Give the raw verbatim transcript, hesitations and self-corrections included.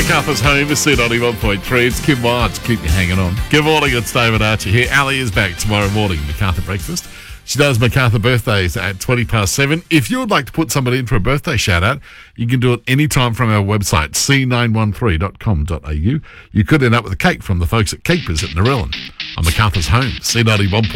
MacArthur's home is C ninety-one point three. It's Kim Wilde to keep you hanging on. Good morning, it's David Archie here. Ali is back tomorrow morning, MacArthur Breakfast. She does MacArthur birthdays at twenty past seven. If you would like to put somebody in for a birthday shout-out, you can do it anytime from our website, c nine one three dot com dot a u. You could end up with a cake from the folks at Keepers at Narellan on MacArthur's home, C ninety-one point three.